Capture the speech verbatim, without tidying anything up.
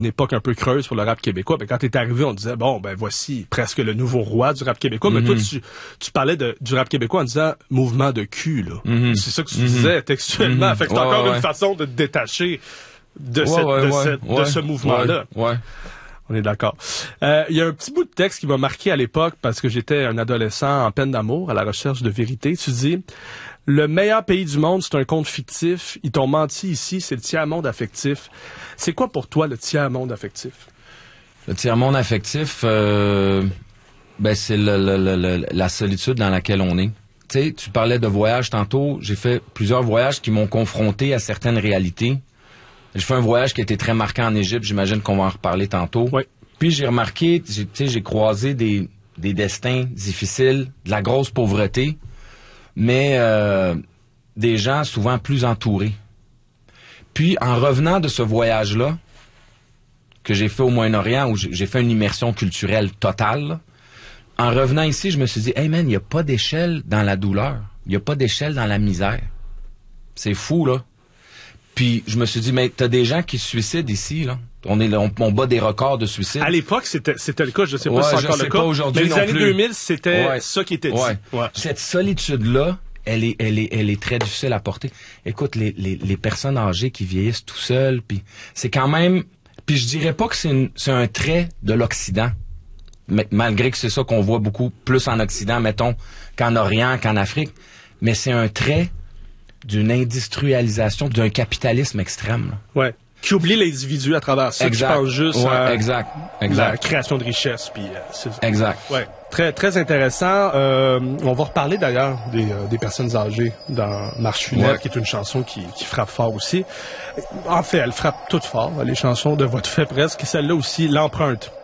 une époque un peu creuse pour le rap québécois. Ben, quand t'es arrivé, on disait, bon, ben voici presque le nouveau roi du rap québécois. Mm-hmm. Mais toi, tu, tu parlais de, du rap québécois en disant mouvement de cul, là. Mm-hmm. C'est ça que tu mm-hmm. disais textuellement. Mm-hmm. Fait que c'est ouais, encore ouais. une façon de te détacher de, ouais, cette, ouais, de, ouais, cette, ouais, de ce mouvement-là. Ouais, ouais. On est d'accord. Euh, il y a un petit bout de texte qui m'a marqué à l'époque parce que j'étais un adolescent en peine d'amour à la recherche de vérité. Tu dis... Le meilleur pays du monde, c'est un conte fictif. Ils t'ont menti ici, c'est le tiers-monde affectif. C'est quoi pour toi le tiers-monde affectif? Le tiers-monde affectif, euh, ben c'est le, le, le, le, la solitude dans laquelle on est. Tu sais, tu parlais de voyage tantôt. J'ai fait plusieurs voyages qui m'ont confronté à certaines réalités. J'ai fait un voyage qui a été très marquant en Égypte. J'imagine qu'on va en reparler tantôt. Oui. Puis j'ai remarqué, tu sais, j'ai croisé des, des destins difficiles, de la grosse pauvreté. Mais euh, des gens souvent plus entourés. Puis, en revenant de ce voyage-là, que j'ai fait au Moyen-Orient, où j'ai fait une immersion culturelle totale, là, en revenant ici, je me suis dit, « Hey man, il n'y a pas d'échelle dans la douleur. Il n'y a pas d'échelle dans la misère. » C'est fou, là. Puis, je me suis dit, « Mais t'as des gens qui se suicident ici, là. » On, est, on, on bat des records de suicide. À l'époque, c'était, c'était le cas. Je ne sais pas ouais, si c'est encore le cas. Pas aujourd'hui mais les non années plus. deux mille, c'était ouais. ça qui était dit. Ouais. Ouais. Cette solitude-là, elle est, elle est, elle est très difficile à porter. Écoute, les, les, les personnes âgées qui vieillissent tout seules, puis c'est quand même... Puis je dirais pas que c'est, une, c'est un trait de l'Occident. Mais, malgré que c'est ça qu'on voit beaucoup plus en Occident, mettons, qu'en Orient, qu'en Afrique. Mais c'est un trait d'une industrialisation, d'un capitalisme extrême. Là. Ouais. Qui oublie l'individu à travers ça. Exact. Qui pense juste ouais, à exact. Exact. la création de richesse. Puis, euh, c'est... Exact. Ouais. Très, très intéressant. Euh, on va reparler d'ailleurs des, euh, des personnes âgées dans Marche funèbre, ouais. qui est une chanson qui, qui frappe fort aussi. En fait, elle frappe toutes fort, les chansons de Votre fait presque. Celle-là aussi, L'empreinte.